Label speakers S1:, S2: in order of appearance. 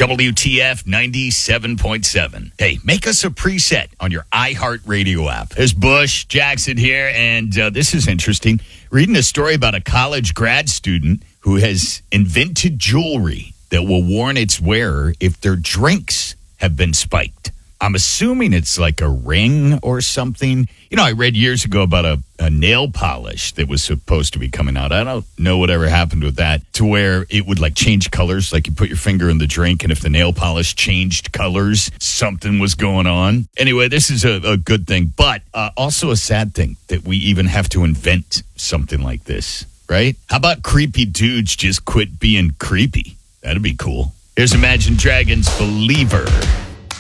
S1: WTF 97.7. Hey, make us a preset on your iHeartRadio app. There's Bush Jackson here, and this is interesting. Reading a story about a college grad student who has invented jewelry that will warn its wearer if their drinks have been spiked. I'm assuming it's like a ring or something. You know, I read years ago about a nail polish that was supposed to be coming out. I don't know whatever happened with that, to where it would like change colors. Like you put your finger in the drink, and if the nail polish changed colors, something was going on. Anyway, this is a good thing, but also a sad thing that we even have to invent something like this, right? How about creepy dudes just quit being creepy? That'd be cool. Here's Imagine Dragons' Believer.